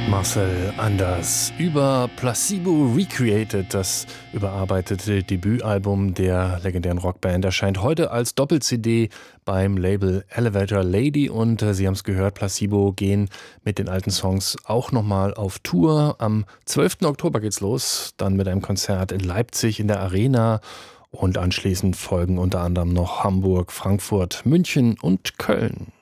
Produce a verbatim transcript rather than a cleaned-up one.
Marcel Anders über Placebo Recreated, das überarbeitete Debütalbum der legendären Rockband, erscheint heute als Doppel-C D beim Label Elevator Lady und äh, Sie haben es gehört, Placebo gehen mit den alten Songs auch nochmal auf Tour. Am zwölften Oktober geht's los, dann mit einem Konzert in Leipzig in der Arena und anschließend folgen unter anderem noch Hamburg, Frankfurt, München und Köln.